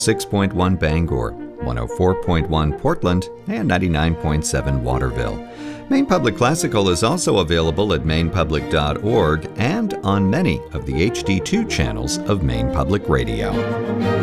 6.1 Bangor, 104.1 Portland, and 99.7 Waterville. Maine Public Classical is also available at mainepublic.org and on many of the HD2 channels of Maine Public Radio.